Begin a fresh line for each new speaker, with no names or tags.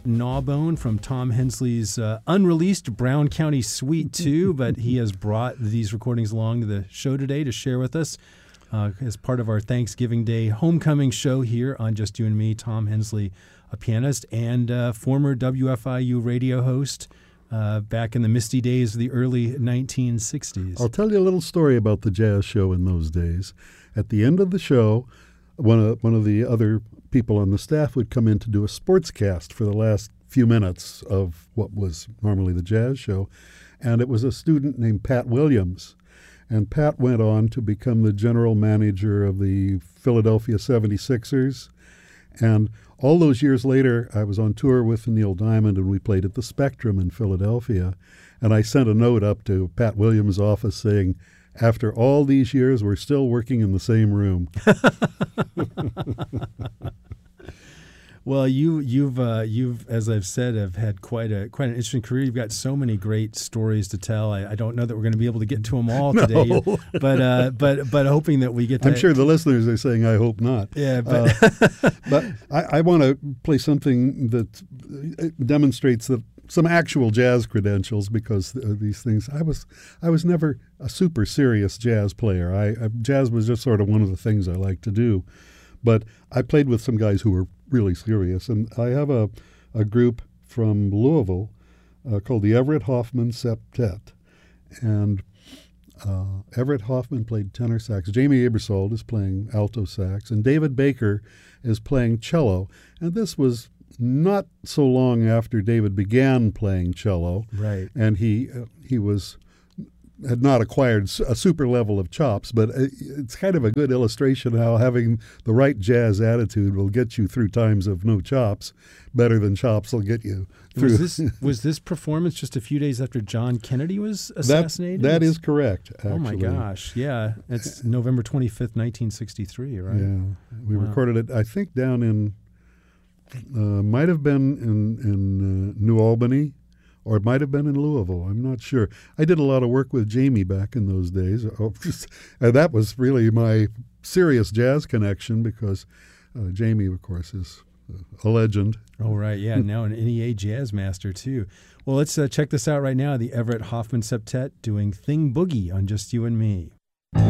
Gnawbone from Tom Hensley's unreleased Brown County Suite 2, but he has brought these recordings along to the show today to share with us as part of our Thanksgiving Day homecoming show here on Just You and Me. Tom Hensley, a pianist and former WFIU radio host back in the misty days of the early 1960s.
I'll tell you a little story about the jazz show in those days. At the end of the show, one of the other people on the staff would come in to do a sportscast for the last few minutes of what was normally the jazz show, and it was a student named Pat Williams. And Pat went on to become the general manager of the Philadelphia 76ers. And all those years later, I was on tour with Neil Diamond, and we played at the Spectrum in Philadelphia. And I sent a note up to Pat Williams' office saying, after all these years, we're still working in the same room.
Well, you've as I've said, have had quite an interesting career. You've got so many great stories to tell. I don't know that we're going to be able to get to them all today,
No.
but hoping that we get to.
I'm sure the listeners are saying, I hope not.
Yeah, but
but I want to play something that demonstrates that some actual jazz credentials, because these things, I was never a super serious jazz player. Jazz was just sort of one of the things I like to do. But I played with some guys who were really serious, and I have a group from Louisville called the Everett Hoffman Septet. And Everett Hoffman played tenor sax. Jamie Aebersold is playing alto sax, and David Baker is playing cello. And this was not so long after David began playing cello,
right?
And he had not acquired a super level of chops, but it's kind of a good illustration how having the right jazz attitude will get you through times of no chops better than chops will get you through.
Was this performance just a few days after John Kennedy was assassinated?
That is correct, actually.
Oh my gosh, yeah. It's November 25th, 1963, right?
Yeah. We recorded it, I think, down in, might have been in New Albany, or it might have been in Louisville. I'm not sure. I did a lot of work with Jamie back in those days. And that was really my serious jazz connection, because Jamie, of course, is a legend.
Oh, right. Yeah, now an NEA jazz master, too. Well, let's check this out right now. The Everett Hoffman Septet doing Thing Boogie on Just You and Me.